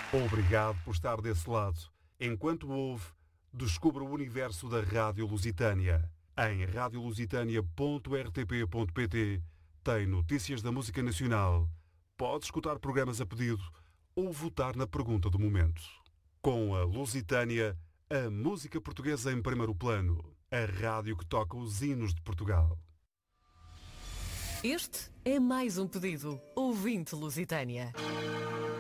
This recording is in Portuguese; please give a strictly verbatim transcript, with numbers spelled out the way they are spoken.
Obrigado por estar desse lado. Enquanto ouve, descubra o universo da Rádio Lusitânia. Em rádio lusitânia ponto r t p ponto p t tem notícias da música nacional, pode escutar programas a pedido ou votar na pergunta do momento. Com a Lusitânia, a música portuguesa em primeiro plano. A rádio que toca os hinos de Portugal. Este é mais um pedido. Ouvinte Lusitânia.